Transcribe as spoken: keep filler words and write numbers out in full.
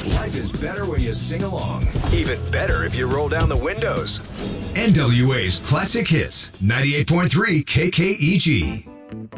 Life is better when you sing along. Even better if you roll down the windows. N W A's Classic Hits, ninety-eight point three K K E G.